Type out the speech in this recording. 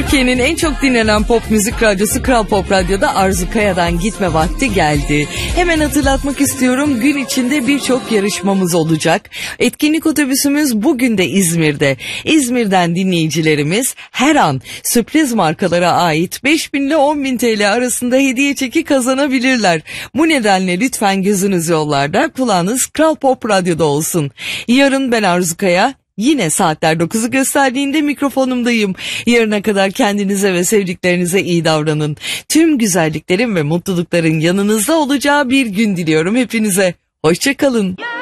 Türkiye'nin en çok dinlenen pop müzik radyosu Kral Pop Radyo'da Arzu Kaya'dan gitme vakti geldi. Hemen hatırlatmak istiyorum, gün içinde birçok yarışmamız olacak. Etkinlik otobüsümüz bugün de İzmir'de. İzmir'den dinleyicilerimiz her an sürpriz markalara ait 5.000 ile 10.000 TL arasında hediye çeki kazanabilirler. Bu nedenle lütfen gözünüz yollarda, kulağınız Kral Pop Radyo'da olsun. Yarın ben Arzu Kaya. Yine saatler 9'u gösterdiğinde mikrofonumdayım. Yarına kadar kendinize ve sevdiklerinize iyi davranın. Tüm güzelliklerin ve mutlulukların yanınızda olacağı bir gün diliyorum hepinize. Hoşça kalın.